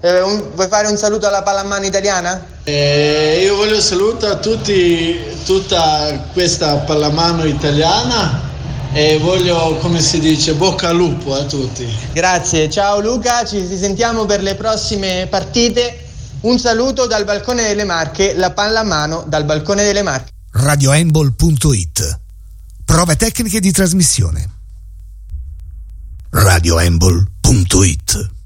Vuoi fare un saluto alla pallamano italiana? Io voglio salutare a tutti, tutta questa pallamano italiana e voglio, come si dice, bocca al lupo a tutti. Grazie, ciao Luca, ci sentiamo per le prossime partite. Un saluto dal balcone delle Marche, la pallamano dal balcone delle Marche. RadioHandball.it. Prove tecniche di trasmissione. RadioHandball.it.